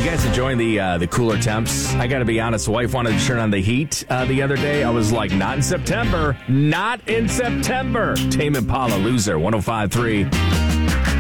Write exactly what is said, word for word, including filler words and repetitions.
guys enjoying the uh, the cooler temps? I got to be honest, the wife wanted to turn on the heat uh, the other day. I was like, not in September. Not in September. Tame Impala, Loser, one oh five point three.